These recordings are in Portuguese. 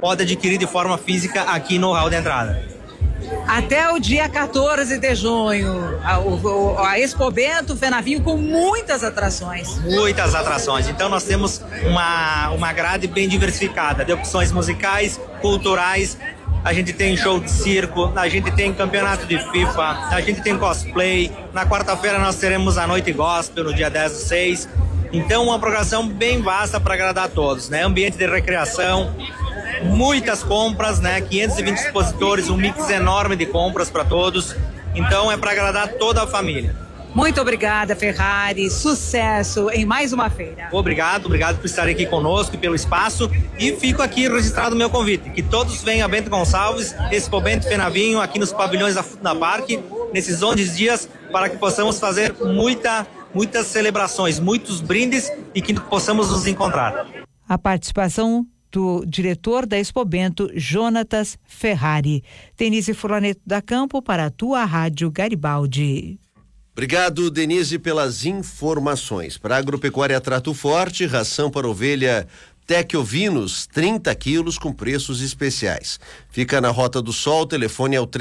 pode adquirir de forma física aqui no hall de entrada. Até o dia 14 de junho, a Expo Bento Fenavinho com muitas atrações. Muitas atrações. Então nós temos uma grade bem diversificada de opções musicais, culturais. A gente tem show de circo, a gente tem campeonato de FIFA, a gente tem cosplay. Na quarta-feira nós teremos a noite gospel, no dia 10/6. Então uma programação bem vasta para agradar a todos, né? Ambiente de recreação, muitas compras, né? 520 expositores, um mix enorme de compras para todos. Então é para agradar toda a família. Muito obrigada, Ferrari. Sucesso em mais uma feira. Obrigado por estar aqui conosco e pelo espaço. E fico aqui registrado o meu convite. Que todos venham a Bento Gonçalves, Expo Bento Fenavinho, aqui nos pavilhões da Futna Parque, nesses 11 dias, para que possamos fazer muitas celebrações, muitos brindes e que possamos nos encontrar. A participação do diretor da Expo Bento, Jonatas Ferrari. Denise Furlaneto da Campo para a tua Rádio Garibaldi. Obrigado, Denise, pelas informações. Para a Agropecuária Trato Forte, ração para ovelha Tec Ovinos, 30 quilos com preços especiais. Fica na Rota do Sol, o telefone é o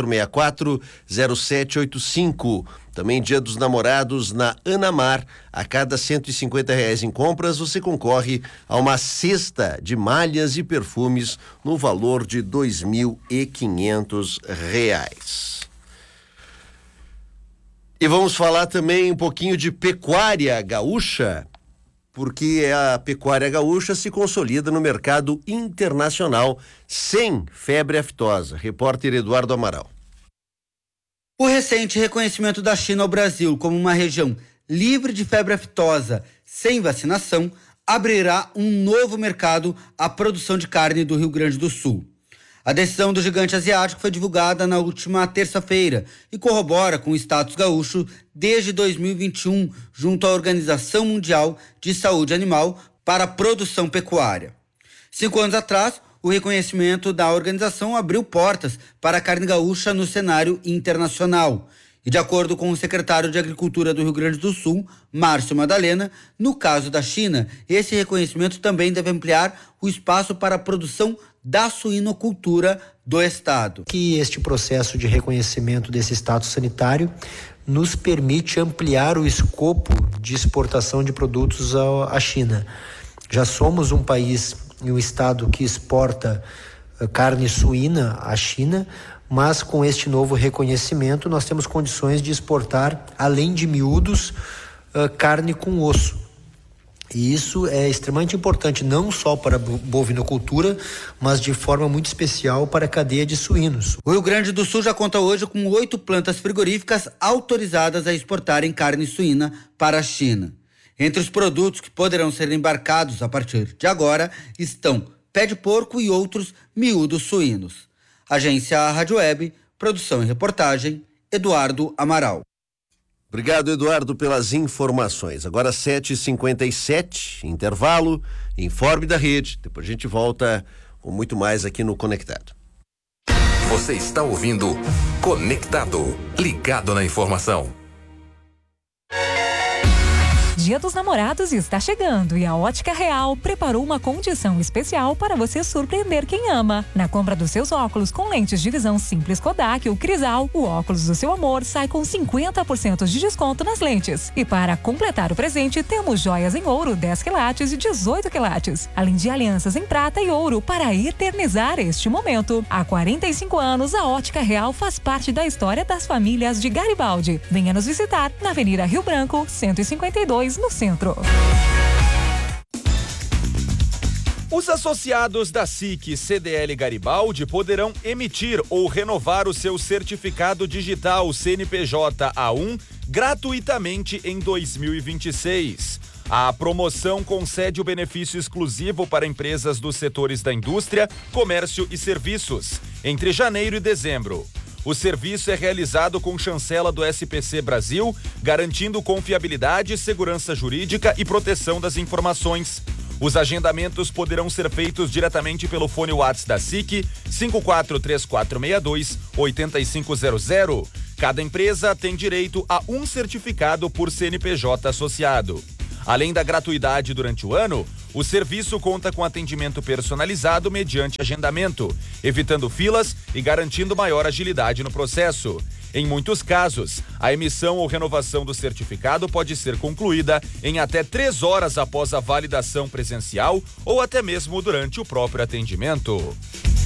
3464-0785. Também Dia dos Namorados na Anamar. A cada R$150 em compras, você concorre a uma cesta de malhas e perfumes no valor de R$2.500. E vamos falar também um pouquinho de pecuária gaúcha, porque a pecuária gaúcha se consolida no mercado internacional sem febre aftosa. Repórter Eduardo Amaral. O recente reconhecimento da China ao Brasil como uma região livre de febre aftosa sem vacinação abrirá um novo mercado à produção de carne do Rio Grande do Sul. A decisão do gigante asiático foi divulgada na última terça-feira e corrobora com o status gaúcho desde 2021, junto à Organização Mundial de Saúde Animal para a Produção Pecuária. 5 anos atrás, o reconhecimento da organização abriu portas para a carne gaúcha no cenário internacional. E de acordo com o secretário de Agricultura do Rio Grande do Sul, Márcio Madalena, no caso da China, esse reconhecimento também deve ampliar o espaço para a produção da suinocultura do estado. Que este processo de reconhecimento desse status sanitário nos permite ampliar o escopo de exportação de produtos à China. Já somos um país e um estado que exporta carne suína à China, mas com este novo reconhecimento nós temos condições de exportar, além de miúdos, carne com osso. E isso é extremamente importante não só para a bovinocultura, mas de forma muito especial para a cadeia de suínos. O Rio Grande do Sul já conta hoje com 8 plantas frigoríficas autorizadas a exportarem carne suína para a China. Entre os produtos que poderão ser embarcados a partir de agora estão pé de porco e outros miúdos suínos. Agência Rádio Web, produção e reportagem, Eduardo Amaral. Obrigado, Eduardo, pelas informações. Agora 7h57, intervalo, informe da rede. Depois a gente volta com muito mais aqui no Conectado. Você está ouvindo Conectado, ligado na informação. Dia dos Namorados está chegando e a Ótica Real preparou uma condição especial para você surpreender quem ama. Na compra dos seus óculos com lentes de visão simples Kodak ou Crisal, o óculos do seu amor sai com 50% de desconto nas lentes. E para completar o presente, temos joias em ouro 10 quilates e 18 quilates, além de alianças em prata e ouro para eternizar este momento. Há 45 anos, a Ótica Real faz parte da história das famílias de Garibaldi. Venha nos visitar na Avenida Rio Branco, 152, no centro. Os associados da SIC CDL Garibaldi poderão emitir ou renovar o seu certificado digital CNPJ A1 gratuitamente em 2026. A promoção concede o benefício exclusivo para empresas dos setores da indústria, comércio e serviços entre janeiro e dezembro. O serviço é realizado com chancela do SPC Brasil, garantindo confiabilidade, segurança jurídica e proteção das informações. Os agendamentos poderão ser feitos diretamente pelo fone WhatsApp da SIC 543462-8500. Cada empresa tem direito a um certificado por CNPJ associado. Além da gratuidade durante o ano, O serviço conta com atendimento personalizado mediante agendamento, evitando filas e garantindo maior agilidade no processo. Em muitos casos, a emissão ou renovação do certificado pode ser concluída em até 3 horas após a validação presencial ou até mesmo durante o próprio atendimento.